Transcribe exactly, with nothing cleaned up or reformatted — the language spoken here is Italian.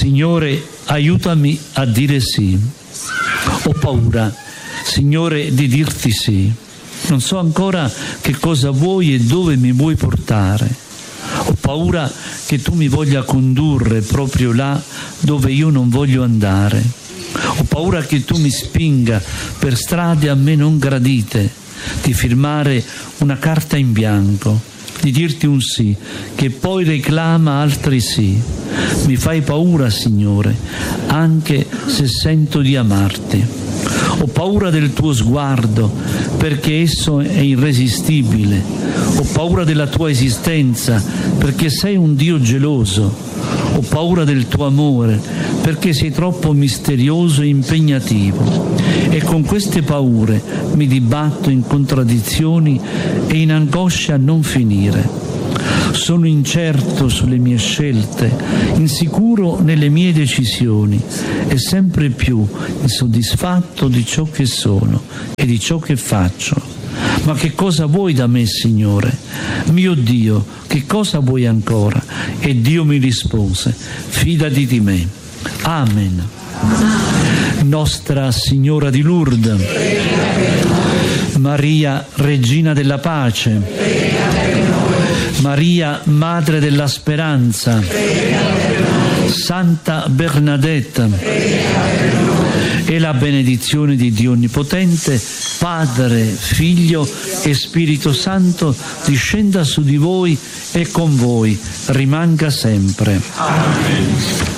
Signore, aiutami a dire sì. Ho paura, Signore, di dirti sì. Non so ancora che cosa vuoi e dove mi vuoi portare. Ho paura che tu mi voglia condurre proprio là dove io non voglio andare. Ho paura che tu mi spinga per strade a me non gradite, di firmare una carta in bianco, di dirti un sì, che poi reclama altri sì. Mi fai paura, Signore, anche se sento di amarti. Ho paura del tuo sguardo, perché esso è irresistibile. Ho paura della tua esistenza, perché sei un Dio geloso. Ho paura del tuo amore, perché sei troppo misterioso e impegnativo. E con queste paure mi dibatto in contraddizioni e in angoscia a non finire. Sono incerto sulle mie scelte, insicuro nelle mie decisioni e sempre più insoddisfatto di ciò che sono e di ciò che faccio. Ma che cosa vuoi da me, Signore? Mio Dio, che cosa vuoi ancora? E Dio mi rispose: fidati di me. Amen. Nostra Signora di Lourdes, Maria, Regina della Pace, Maria, Madre della Speranza, Santa Bernadetta, e la benedizione di Dio Onnipotente, Padre, Figlio e Spirito Santo, discenda su di voi e con voi rimanga sempre. Amen.